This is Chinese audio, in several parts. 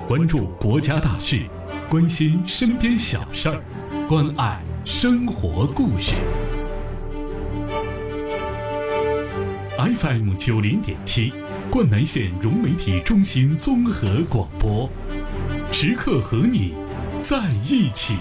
关注国家大事，关心身边小事儿，关爱生活故事。FM 90.7，灌南县融媒体中心综合广播，时刻和你在一起。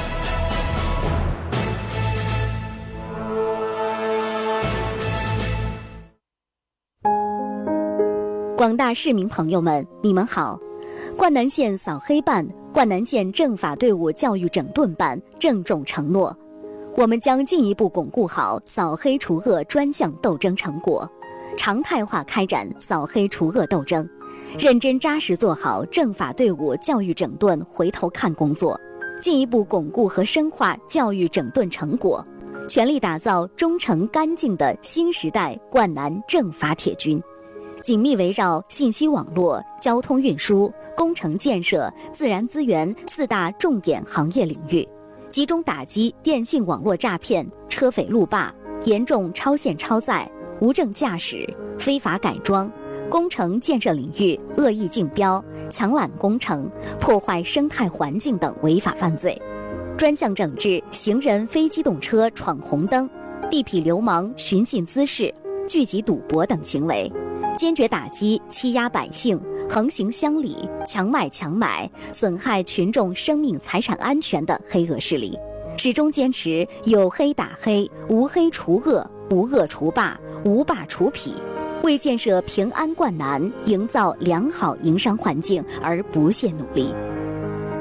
广大市民朋友们，你们好！灌南县扫黑办、灌南县政法队伍教育整顿办郑重承诺，我们将进一步巩固好扫黑除恶专项斗争成果，常态化开展扫黑除恶斗争，认真扎实做好政法队伍教育整顿回头看工作，进一步巩固和深化教育整顿成果，全力打造忠诚干净的新时代灌南政法铁军。紧密围绕信息网络、交通运输、工程建设、自然资源4大重点行业领域，集中打击电信网络诈骗、车匪路霸、严重超限超载、无证驾驶、非法改装、工程建设领域恶意竞标、抢揽工程、破坏生态环境等违法犯罪，专项整治行人非机动车闯红灯、地痞流氓寻衅滋事、聚集赌博等行为，坚决打击欺压百姓、横行乡里、强买、损害群众生命财产安全的黑恶势力，始终坚持有黑打黑、无黑除恶、无恶除霸、无霸除痞，为建设平安灌南、营造良好营商环境而不懈努力。